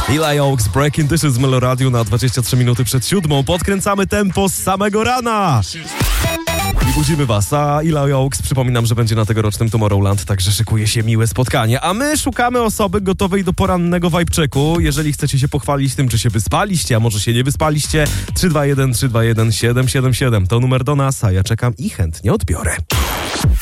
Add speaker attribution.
Speaker 1: Eli Oaks, Breaking Dishes z Melo Radio na 23 minuty przed 7. Podkręcamy tempo z samego rana. I budzimy was, a Eli Oaks, przypominam, że będzie na tegorocznym Tomorrowland, także szykuje się miłe spotkanie. A my szukamy osoby gotowej do porannego vibe checku. Jeżeli chcecie się pochwalić tym, czy się wyspaliście, a może się nie wyspaliście, 321 321 777 to numer do nas, a ja czekam i chętnie odbiorę.